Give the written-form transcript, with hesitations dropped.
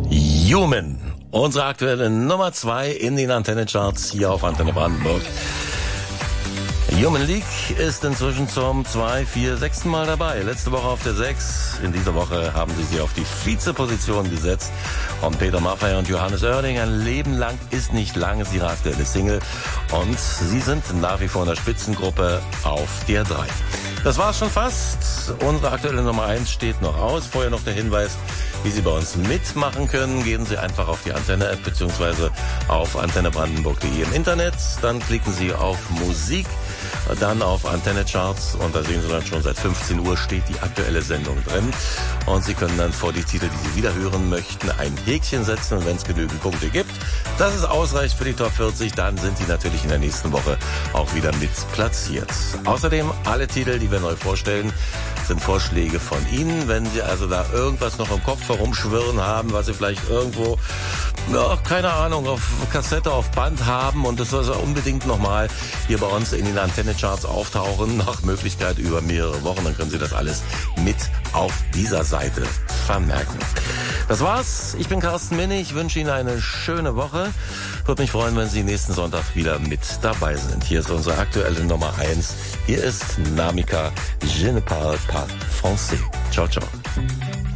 Human, unsere aktuelle Nummer 2 in den Antenne-Charts hier auf Antenne Brandenburg. Human League ist inzwischen zum 6. Mal dabei. Letzte Woche auf der 6. In dieser Woche haben sie auf die Vizeposition gesetzt. Und Peter Maffay und Johannes Oerding, ein Leben lang ist nicht lang, ist ihre aktuelle Single. Und sie sind nach wie vor in der Spitzengruppe auf der 3. Das war's schon fast. Unsere aktuelle Nummer 1 steht noch aus. Vorher noch der Hinweis, wie Sie bei uns mitmachen können. Gehen Sie einfach auf die Antenne-App bzw. auf antennebrandenburg.de im Internet. Dann klicken Sie auf Musik, dann auf Antenne Charts und da sehen Sie dann schon, seit 15 Uhr steht die aktuelle Sendung drin. Und Sie können dann vor die Titel, die Sie wieder hören möchten, ein Häkchen setzen. Und wenn es genügend Punkte gibt, dass es ausreicht für die Top 40, dann sind Sie natürlich in der nächsten Woche auch wieder mit platziert. Außerdem alle Titel, die wir neu vorstellen, sind Vorschläge von Ihnen. Wenn Sie also da irgendwas noch im Kopf herumschwirren haben, was Sie vielleicht irgendwo, ja, keine Ahnung, auf Kassette, auf Band haben und das soll also unbedingt nochmal hier bei uns in den Antenne-Charts auftauchen, nach Möglichkeit über mehrere Wochen, dann können Sie das alles mit auf dieser Seite vermerken. Das war's. Ich bin Carsten Minne. Ich wünsche Ihnen eine schöne Woche. Würde mich freuen, wenn Sie nächsten Sonntag wieder mit dabei sind. Hier ist unsere aktuelle Nummer 1. Hier ist Namika, Je ne parle pas français. Ciao, ciao.